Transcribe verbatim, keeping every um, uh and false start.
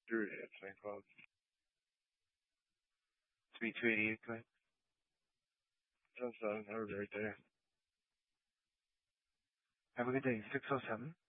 Through it, Saint Cloud. three two eighty-eight, go ahead. ten seven, have a great day. Have a good day. six oh seven.